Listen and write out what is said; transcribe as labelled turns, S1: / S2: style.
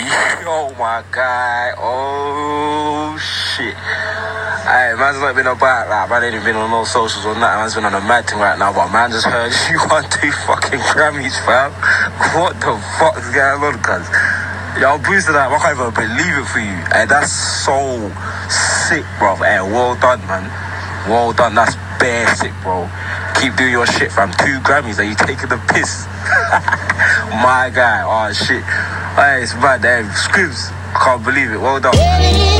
S1: Yo, my guy. Oh, shit. Hey, man's not been about that. Man ain't been on no socials or nothing. Man's been on a mad thing right now. But man just heard you won 2 fucking Grammys, fam. What the fuck is going on, cuz? Yo, I'm boosted that. I can't even believe it for you. Hey, that's so sick, bro. Hey, well done, man. Well done. That's bare sick, bro. Keep doing your shit, fam. 2 Grammys. Are you taking the piss? My guy. Oh, shit. Hey, it's bad. Hey, Scribs. Can't believe it. Well done.